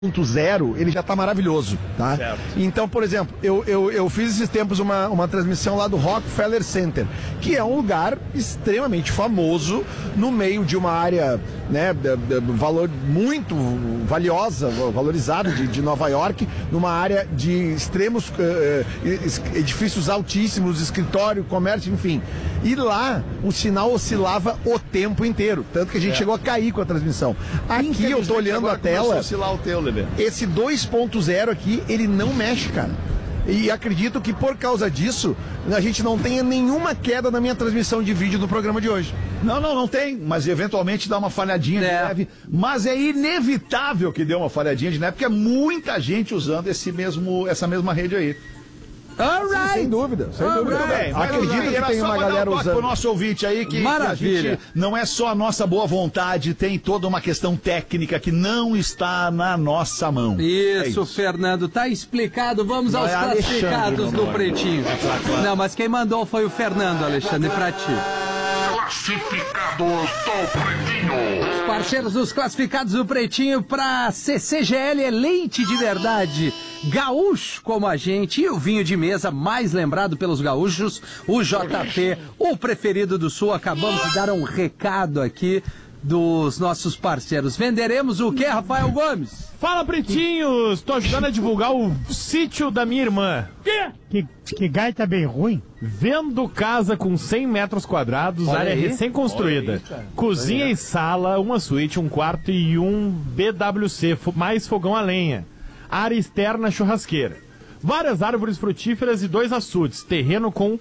2.0, ele já tá maravilhoso, tá? Certo. Então, por exemplo, eu fiz esses tempos uma transmissão lá do Rockefeller Center, que é um lugar extremamente famoso no meio de uma área, né, valor muito valiosa, valorizada de Nova York, numa área de extremos edifícios altíssimos, escritório, comércio, enfim. E lá o sinal oscilava o tempo inteiro, tanto que a gente chegou a cair com a transmissão. Aqui eu tô olhando a tela. Oscilar o teu, esse 2.0 aqui, ele não mexe, cara. E acredito que por causa disso, a gente não tenha nenhuma queda na minha transmissão de vídeo no programa de hoje. Não tem, mas eventualmente dá uma falhadinha de leve. Mas é inevitável que dê uma falhadinha de leve, porque é muita gente usando essa mesma rede aí. Right. Sem dúvida. Bem, acredito que tem uma galera usando. Pro nosso ouvinte aí que a gente não é só a nossa boa vontade, tem toda uma questão técnica que não está na nossa mão. Isso, Fernando, tá explicado. Vamos aos classificados do Pretinho. Não, mas quem mandou foi o Fernando, Alexandre, pra ti. Classificados do Pretinho. Os parceiros dos classificados do Pretinho pra CCGL é leite de verdade. Gaúcho como a gente e o vinho de mesa mais lembrado pelos gaúchos, o JP, o preferido do Sul. Acabamos de dar um recado aqui dos nossos parceiros. Venderemos o que, Rafael Gomes? Fala, pretinhos! Tô ajudando a divulgar o sítio da minha irmã. Que gaita bem ruim. Vendo casa com 100 metros quadrados, área recém-construída. Cozinha e sala, uma suíte, um quarto e um BWC, mais fogão a lenha. Área externa churrasqueira. Várias árvores frutíferas e 2 açudes. Terreno com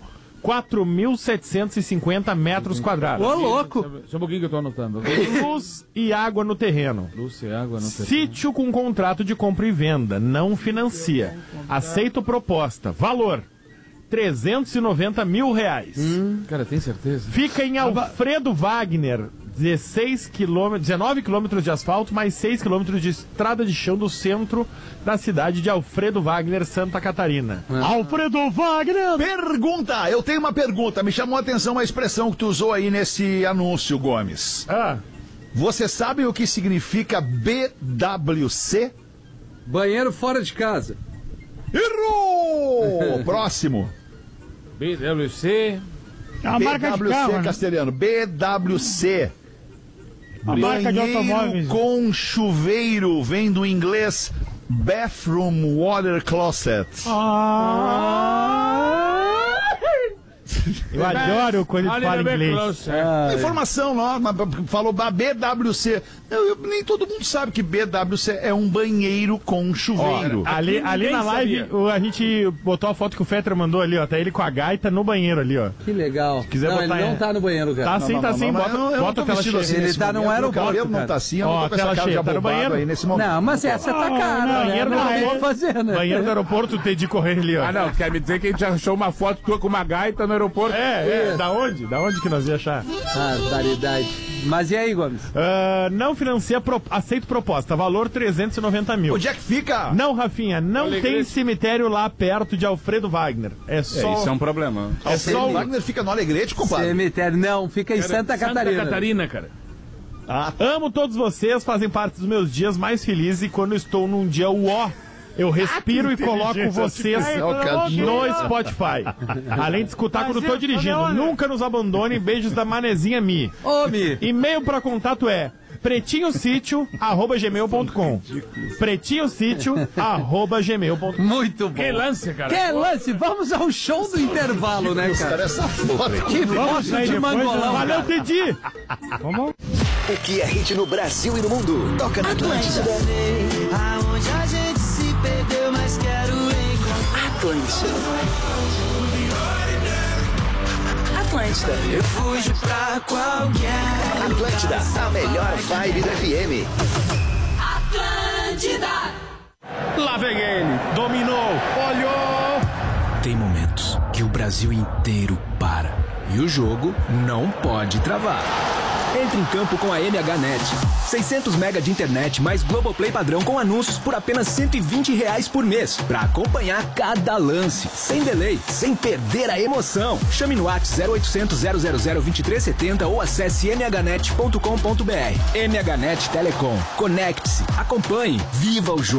4.750 metros quadrados. Ô, louco! Só um pouquinho que eu tô anotando. Luz e água no terreno. Luz e água no terreno. Sítio com contrato de compra e venda. Não financia. Aceito proposta. Valor: R$390 mil. Cara, tem certeza? Fica em Alfredo Wagner. 19 quilômetros de asfalto, mais 6 quilômetros de estrada de chão do centro da cidade de Alfredo Wagner, Santa Catarina. Alfredo Wagner! Pergunta! Eu tenho uma pergunta. Me chamou a atenção a expressão que tu usou aí nesse anúncio, Gomes. Você sabe o que significa BWC? Banheiro fora de casa. Errou! Próximo. BWC... É uma marca de carro, né? Castelhano, BWC. A marca de automóveis. Com chuveiro, vem do inglês Bathroom Water Closet. Eu adoro quando ele fala inglês. Informação, falou BWC. Nem todo mundo sabe que BWC é um banheiro com chuveiro. Ali na live, a gente botou a foto que o Fetter mandou ali, ó. Tá ele com a gaita no banheiro ali, ó. Que legal. Se quiser não, botar ele não tá no banheiro, cara. Tá sim, tá sim. Bota a tela cheia. Ele tá no aeroporto, cara. Não tá assim, eu ó, não tô com essa cara de abobado aí nesse momento. Não, mas essa tá cara, banheiro do aeroporto. Fazer, né? Banheiro do aeroporto, tem de correr ali, ó. Não, quer me dizer que a gente achou uma foto tua com uma gaita no aeroporto? Da onde? Da onde que nós ia achar? Barbaridade. Mas e aí, Gomes? Não financia, aceito proposta. Valor R$390 mil. Onde é que fica? Não, Rafinha, não tem cemitério lá perto de Alfredo Wagner. Isso é um problema. Alfredo Wagner fica no Alegrete, compadre. Cemitério, não, fica em Santa Catarina. Santa Catarina, cara. Amo todos vocês, fazem parte dos meus dias mais felizes e quando estou num dia eu respiro e coloco vocês no Spotify. Além de escutar quando estou dirigindo. Nunca nos abandone. Beijos da Manezinha Mi. Mi. E-mail para contato é pretinhosítio@gmail.com. pretinhosítio@gmail.com. Muito bom. Que lance, cara. Que lance. Vamos ao show do intervalo, né, cara? Essa foto. Que foto de mangolão. Valeu, Tedi. O que é hit no Brasil e no mundo? Toca na Atlântida. Aonde a gente se perdeu, mas quero encontrar. Atlântida. Eu fujo pra qualquer. Atlântida, a melhor vibe da FM. Atlântida. Lá vem ele. Dominou. Olhou. Tem momentos que o Brasil inteiro para. E o jogo não pode travar. Entre em campo com a MHNet. 600 mega de internet mais Globoplay padrão com anúncios por apenas R$120 por mês. Pra acompanhar cada lance, sem delay, sem perder a emoção. Chame no WhatsApp 0800 000 2370 ou acesse mhnet.com.br. MHNet Telecom. Conecte-se, acompanhe, viva o jogo.